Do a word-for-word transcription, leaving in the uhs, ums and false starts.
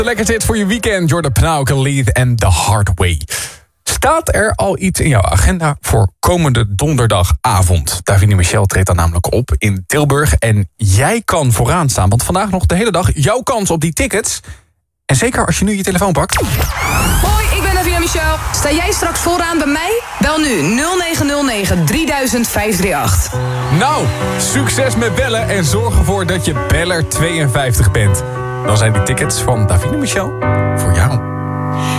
Lekker zit voor je weekend. Jordan Pinauke, Lead en The Hard Way. Staat er al iets in jouw agenda voor komende donderdagavond? Davina Michel treedt dan namelijk op in Tilburg. En jij kan vooraan staan, want vandaag nog de hele dag jouw kans op die tickets. En zeker als je nu je telefoon pakt. Hoi, ik ben Davina Michel. Sta jij straks vooraan bij mij? Bel nu nul negen nul negen drie duizend vijf drie acht. Nou, succes met bellen en zorg ervoor dat je beller tweeënvijftig bent. Dan zijn die tickets van Davina Michel voor